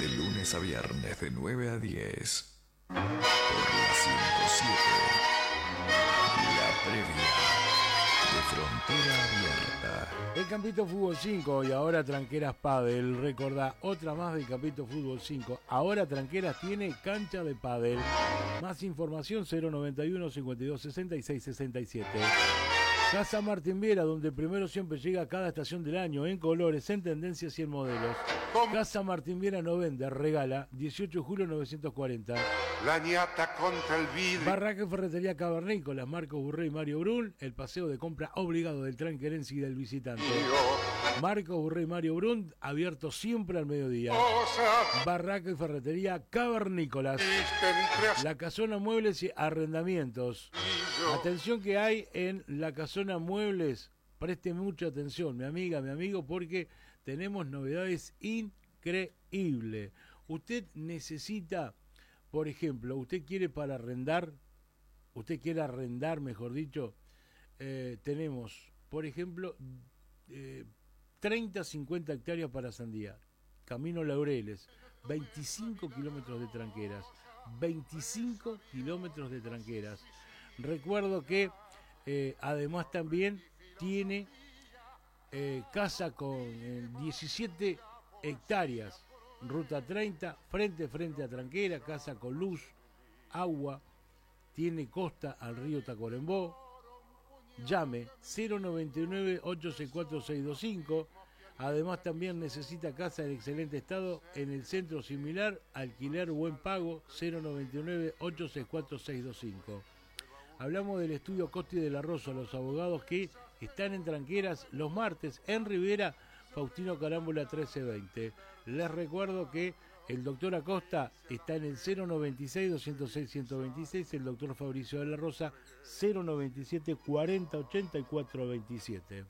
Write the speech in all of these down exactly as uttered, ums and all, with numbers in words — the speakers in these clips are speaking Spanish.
De lunes a viernes de nueve a diez. Por la ciento siete. La previa de Frontera Abierta. El Campito Fútbol cinco y ahora Tranqueras Padel. Recordá, otra más del Campito Fútbol cinco. Ahora Tranqueras tiene cancha de pádel. Más información cero noventa y uno, cincuenta y dos, sesenta y seis, sesenta y siete. Casa Martín Viera, donde primero siempre llega a cada estación del año, en colores, en tendencias y en modelos. Casa Martín Viera no vende, regala. dieciocho de julio novecientos cuarenta. La ñata contra el vidrio. Barraca y Ferretería Cavernícolas, Marcos Burré y Mario Brun. El paseo de compra obligado del tranquerense y del visitante. Marcos Burré y Mario Brun, abierto siempre al mediodía. Barraca y Ferretería Cavernícolas. La Casona Muebles y Arrendamientos. Atención que hay en La Casona Muebles. Preste mucha atención, mi amiga, mi amigo, porque tenemos novedades increíbles. Usted necesita, por ejemplo, usted quiere para arrendar, usted quiere arrendar, mejor dicho, eh, tenemos, por ejemplo, eh, treinta, cincuenta hectáreas para sandía. Camino Laureles, veinticinco kilómetros de tranqueras, veinticinco kilómetros de tranqueras. Recuerdo que eh, además también tiene eh, casa con eh, diecisiete hectáreas, ruta treinta, frente frente a Tranquera, casa con luz, agua, tiene costa al río Tacuarembó. Llame cero noventa y nueve, ocho seis cuatro, seis dos cinco. Además también necesita casa en excelente estado en el centro similar, alquiler buen pago, cero noventa y nueve, ocho seis cuatro, seis dos cinco. Hablamos del estudio Costi de la Rosa, los abogados que están en Tranqueras los martes en Rivera, Faustino Carámbula trece veinte. Les recuerdo que el doctor Acosta está en el cero noventa y seis, doscientos seis, ciento veintiséis, el doctor Fabricio de la Rosa cero noventa y siete, cuarenta, ochenta y cuatro veintisiete.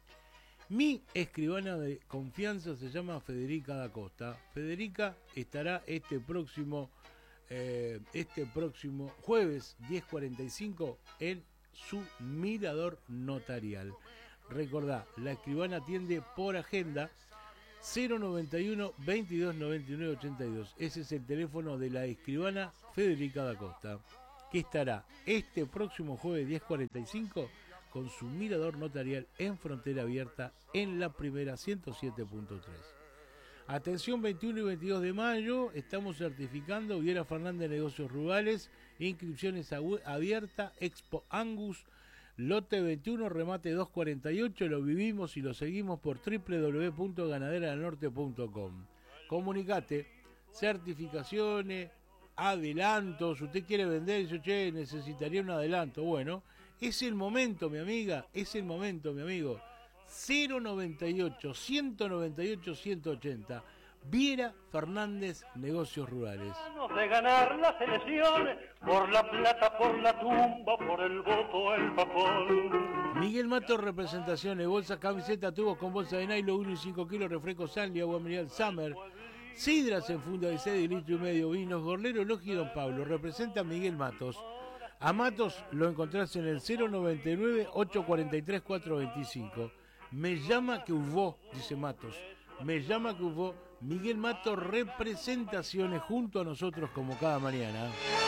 Mi escribana de confianza se llama Federica da Costa. Federica estará este próximo Eh, este próximo jueves diez cuarenta y cinco en su mirador notarial. Recordá, la escribana atiende por agenda cero noventa y uno, veintidós noventa y nueve, ochenta y dos. Ese es el teléfono de la escribana Federica da Costa, que estará este próximo jueves diez cuarenta y cinco con su mirador notarial en Frontera Abierta en la primera ciento siete punto tres. Atención, veintiuno y veintidós de mayo, estamos certificando Viera Fernández Negocios Rurales, inscripciones abierta, Expo Angus, lote veintiuno, remate doscientos cuarenta y ocho, lo vivimos y lo seguimos por doble u doble u doble u punto ganadera del norte punto com. Comunicate, certificaciones, adelantos, usted quiere vender, dice, che, necesitaría un adelanto. Bueno, es el momento, mi amiga, es el momento, mi amigo. cero noventa y ocho, ciento noventa y ocho, ciento ochenta. Viera Fernández Negocios Rurales. De ganar las elecciones, por la plata, por la tumba, por el voto, el papel. Miguel Mato, representaciones, bolsa, camiseta, tubos con bolsa de nylon, uno y cinco kilos, refresco Sanli, agua mineral Summer, sidras en funda de sede y litro y medio, vinos, Gorlero, Logi y Don Pablo. Representa Miguel Matos. A Matos lo encontrás en el cero noventa y nueve, ocho cuarenta y tres, cuatro veinticinco. Me llama que hubo, dice Matos, me llama que hubo. Miguel Matos, representaciones junto a nosotros como cada mañana.